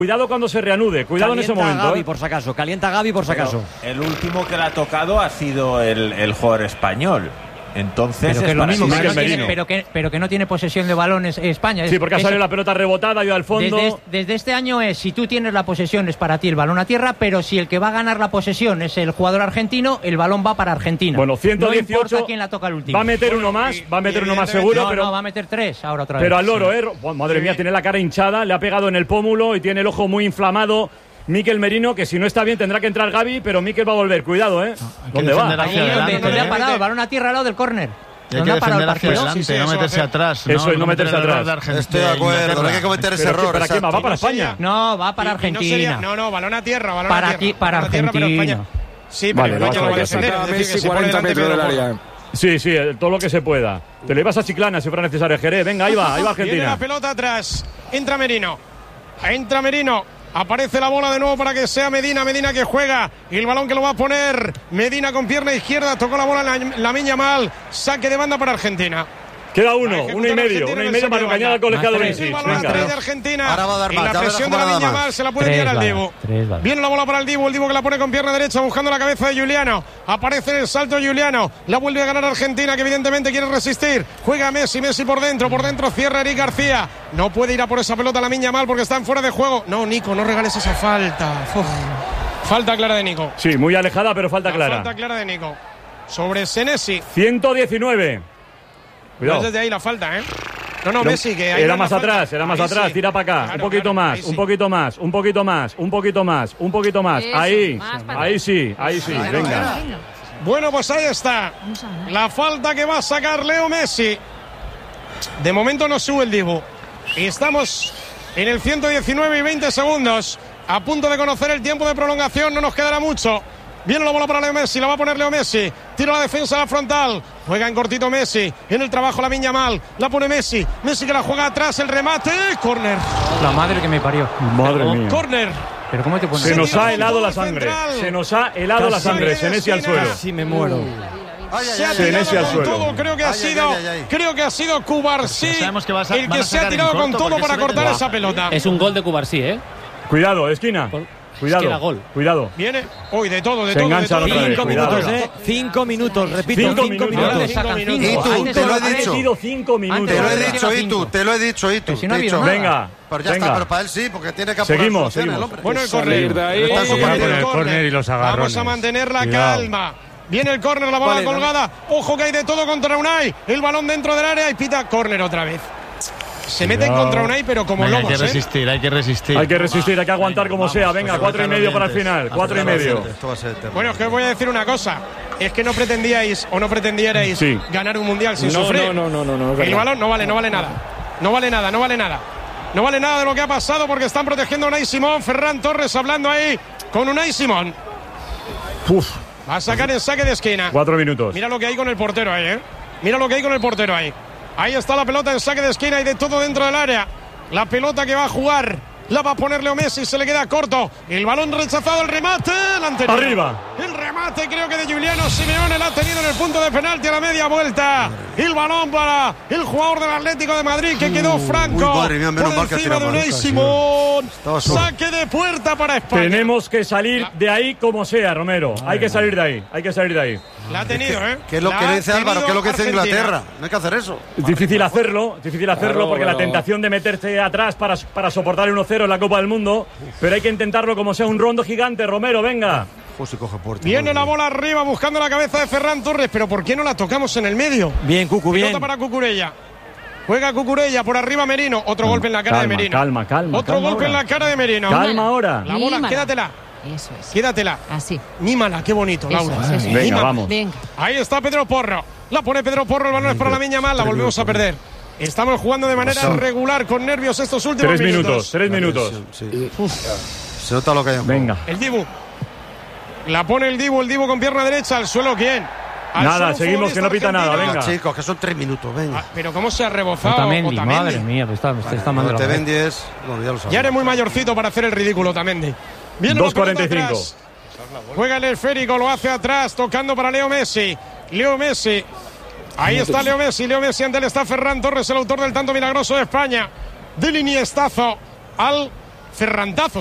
Cuidado cuando se reanude, cuidado calienta en ese momento. Gavi, por si acaso, calienta Gavi por si acaso. El último que le ha tocado ha sido el jugador español. Entonces, pero que es lo mismo, pero que no tiene posesión de balones España. Sí, porque ha salido la pelota rebotada, ha ido al fondo. Desde este año si tú tienes la posesión es para ti el balón a tierra, pero si el que va a ganar la posesión es el jugador argentino, el balón va para Argentina. Bueno, 118. No importa quién la toca el último. Va a meter uno más, seguro. No, va a meter 3 ahora otra vez. Pero al loro, madre mía, tiene la cara hinchada, le ha pegado en el pómulo y tiene el ojo muy inflamado. Mikel Merino, que si no está bien tendrá que entrar Gavi, pero Mikel va a volver, cuidado, ¿Dónde va? Donde ha parado, el balón a tierra al lado del córner. Hay que defender hacia adelante, no meterse atrás. Eso es, no meterse atrás. Estoy de acuerdo, no hay que cometer ese error. ¿Para quién va? ¿Va para España? No, va para Argentina. No, balón a tierra, para Argentina. Sí, pero España no va a defender. Messi 40 metros del área. Sí, todo lo que se pueda. Te le vas a Chiclana si fuera necesario, Jerez. Venga, ahí va Argentina. Viene la pelota atrás. Entra Merino. Aparece la bola de nuevo para que sea Medina que juega. Y el balón que lo va a poner Medina con pierna izquierda. Tocó la bola Lamine Yamal. Saque de banda para Argentina. Queda uno y medio para engañar al colegiado de Messi. Venga. De Argentina. Ahora va a dar y más, la presión de Lamine Yamal se la puede tirar al Dibu. Viene la bola para el Dibu que la pone con pierna derecha buscando la cabeza de Giuliano. Aparece en el salto Giuliano. La vuelve a ganar Argentina, que evidentemente quiere resistir. Juega Messi por dentro cierra Eric García. No puede ir a por esa pelota Lamine Yamal porque está en fuera de juego. No, Nico, no regales esa falta. Falta clara de Nico. Sí, muy alejada, pero falta clara. Falta clara de Nico. Sobre Senesi. 119. Cuidado. No es desde ahí la falta, No, Messi, que ahí era más atrás, sí. tira para acá, Claro, un poquito más. Ahí sí, venga. Bueno, pues ahí está. La falta que va a sacar Leo Messi. De momento no sube el Dibu. Y estamos en el 119 y 20 segundos. A punto de conocer el tiempo de prolongación, no nos quedará mucho. Viene la bola para Leo Messi, la va a poner Leo Messi. Tira la defensa a la frontal. Juega en cortito Messi. En el trabajo Lamine Yamal. La pone Messi. Messi que la juega atrás. El remate. Córner. La madre que me parió. Madre mía. Córner. ¿Pero cómo te pones? Se nos ha helado la sangre. Senesi al suelo. Casi me muero. Se ha tirado con todo. Creo que ha sido Cubarsí el que se ha tirado con todo para cortar esa pelota. Es un gol de Cubarsí, Cuidado, esquina. Cuidado. Viene hoy de todo. Engancha otra vez. 5 minutos, 5 minutos, repito. 5 minutos. Y tú, te lo he dicho. 5 minutos. Te lo he dicho. Venga. Pero ya está, pero para él sí, porque tiene que seguimos. Bueno, el córner. Vamos a mantener la calma. Viene el córner, la bola colgada. Ojo que hay de todo contra Unai. El balón dentro del área y pita córner otra vez. Se meten contra Unai, pero como lobos. Hay que resistir. Hay que aguantar como sea. Venga, 4,5 para el final. 4,5. Bueno, es que os voy a decir una cosa. Es que no pretendíais ganar un mundial sin sufrir. No. El balón no vale nada. No vale nada de lo que ha pasado porque están protegiendo a Unai Simón. Ferran Torres hablando ahí con Unai Simón. Va a sacar el saque de esquina. 4 minutos. Mira lo que hay con el portero ahí, Ahí está la pelota en saque de esquina y de todo dentro del área. La pelota que va a jugar, la va a poner Leo Messi, se le queda corto. El balón rechazado, el remate, el anterior. Arriba. El remate creo que de Giuliano Simeone la ha tenido en el punto de penalti a la media vuelta. El balón para el jugador del Atlético de Madrid que quedó franco. Madre mía, menos mal que ha encima de Unai Simón. Saque de puerta para España. Tenemos que salir de ahí como sea, Romero. Hay que salir de ahí. La ha tenido, ¿Qué es lo que dice Álvaro? ¿Qué es lo que dice Inglaterra? No hay que hacer eso. Es difícil hacerlo porque la tentación de meterse atrás para soportar el 1-0 en la Copa del Mundo, pero hay que intentarlo como sea. Un rondo gigante, Romero, venga. Viene la bola arriba buscando la cabeza de Ferran Torres, pero ¿por qué no la tocamos en el medio? Bien, Cucu, bien. Pelota para Cucurella. Juega Cucurella por arriba Merino. Otro golpe en la cara de Merino. Calma. Otro golpe en la cara de Merino. Calma ahora. La bola, quédatela. Eso es. Quédatela. Así. Nímala, qué bonito, Laura. Eso. Venga, Nímala. vamos. Venga. Ahí está Pedro Porro. La pone Pedro Porro, el balón es para Lamine Yamal, la volvemos a perder. Estamos jugando de manera regular con nervios estos últimos 3 minutos. Se nota lo que hay. Venga. El Dibu. La pone el Dibu con pierna derecha. ¿Al suelo quién? Nada, seguimos, que no pita nada, venga. Chicos, que son 3 minutos, venga. Pero cómo se ha rebozado Otamendi, madre mía, está mandando Otamendi es... Bueno, ya lo sabes. Ya eres muy mayorcito para hacer el ridículo, Otamendi. 2.45. Juega el esférico, lo hace atrás, tocando para Leo Messi. Ahí está Leo Messi ante él está Ferran Torres, el autor del tanto milagroso de España. Del Iniestazo al Ferrantazo